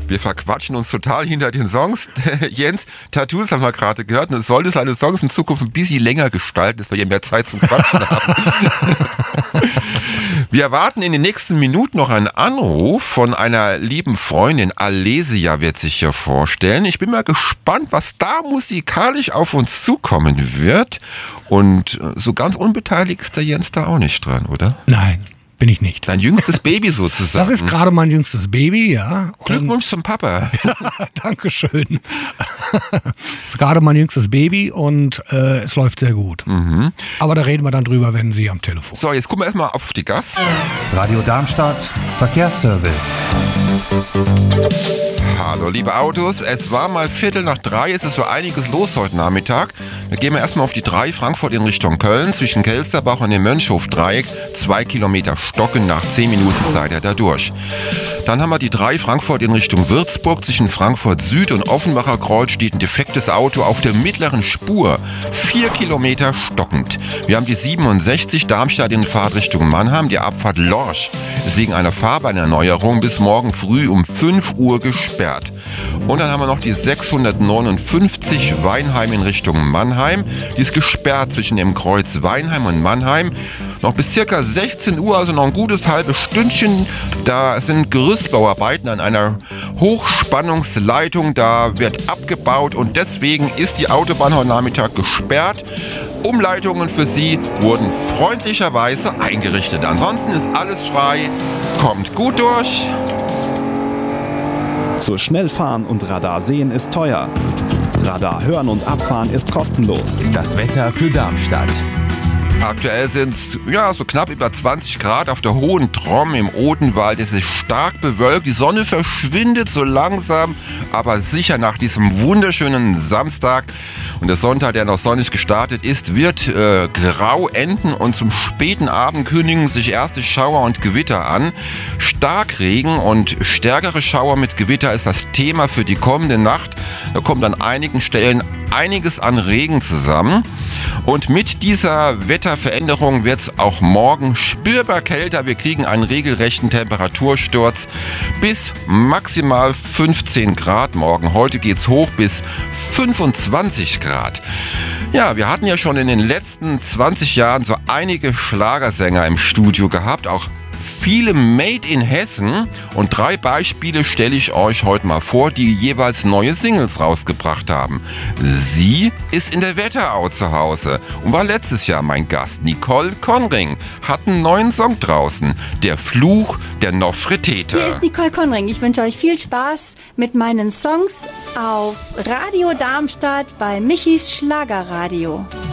Wir verquatschen uns total hinter den Songs. Jens, Tattoos haben wir gerade gehört. Und es sollte seine Songs in Zukunft ein bisschen länger gestalten, dass wir hier mehr Zeit zum Quatschen haben. Wir erwarten in den nächsten Minuten noch einen Anruf von einer lieben Freundin. Alesia wird sich hier vorstellen. Ich bin mal gespannt, was da musikalisch auf uns zukommen wird. Und so ganz unbeteiligt ist der Jens da auch nicht dran, oder? Nein. Bin ich nicht. Dein jüngstes Baby sozusagen. Das ist gerade mein jüngstes Baby, ja. Glückwunsch zum Papa. Ja, Dankeschön. Das ist gerade mein jüngstes Baby und es läuft sehr gut. Mhm. Aber da reden wir dann drüber, wenn Sie am Telefon. So, jetzt gucken wir erstmal auf die Gas. Radio Darmstadt, Verkehrsservice. Hallo liebe Autos, es war mal 2:45, es ist so einiges los heute Nachmittag. Da gehen wir erstmal auf die 3 Frankfurt in Richtung Köln, zwischen Kelsterbach und dem Mönchhof-Dreieck, 2 Kilometer stocken, nach 10 Minuten seid ihr da durch. Dann haben wir die 3 Frankfurt in Richtung Würzburg, zwischen Frankfurt Süd und Offenbacher Kreuz steht ein defektes Auto auf der mittleren Spur, 4 Kilometer stockend. Wir haben die 67 Darmstadt in Fahrtrichtung Mannheim, die Abfahrt Lorsch ist wegen einer Fahrbahnerneuerung bis morgen früh um 5 Uhr gesperrt. Und dann haben wir noch die 659 Weinheim in Richtung Mannheim. Die ist gesperrt zwischen dem Kreuz Weinheim und Mannheim. Noch bis circa 16 Uhr, also noch ein gutes halbes Stündchen. Da sind Gerüstbauarbeiten an einer Hochspannungsleitung. Da wird abgebaut und deswegen ist die Autobahn heute Nachmittag gesperrt. Umleitungen für Sie wurden freundlicherweise eingerichtet. Ansonsten ist alles frei. Kommt gut durch. Zu schnell fahren und Radar sehen ist teuer. Radar hören und abfahren ist kostenlos. Das Wetter für Darmstadt. Aktuell sind es so knapp über 20 Grad auf der Hohen Tromm im Odenwald. Es ist stark bewölkt. Die Sonne verschwindet so langsam, aber sicher nach diesem wunderschönen Samstag. Und der Sonntag, der noch sonnig gestartet ist, wird grau enden und zum späten Abend kündigen sich erste Schauer und Gewitter an. Starkregen und stärkere Schauer mit Gewitter ist das Thema für die kommende Nacht. Da kommt an einigen Stellen einiges an Regen zusammen. Und mit dieser Wetterveränderung wird es auch morgen spürbar kälter. Wir kriegen einen regelrechten Temperatursturz bis maximal 15 Grad morgen. Heute geht es hoch bis 25 Grad. Ja, wir hatten ja schon in den letzten 20 Jahren so einige Schlagersänger im Studio gehabt, auch viele Made in Hessen, und 3 Beispiele stelle ich euch heute mal vor, die jeweils neue Singles rausgebracht haben. Sie ist in der Wetterau zu Hause und war letztes Jahr mein Gast. Nicole Konring hat einen neuen Song draußen, Der Fluch der Nofretete. Hier ist Nicole Konring. Ich wünsche euch viel Spaß mit meinen Songs auf Radio Darmstadt bei Michis Schlagerradio.